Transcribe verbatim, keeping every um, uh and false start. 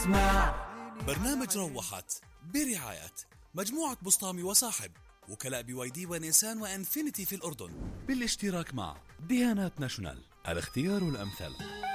اسمع. برنامج روحت برعاية مجموعة بسطامي وصاحب، وكلاء بي واي دي ونيسان وانفينيتي في الأردن، بالاشتراك مع ديانات ناشونال، الاختيار الأمثل.